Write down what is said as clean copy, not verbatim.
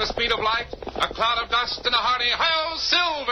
the speed of light, a cloud of dust, and a hearty, "Hi-yo, Silver!"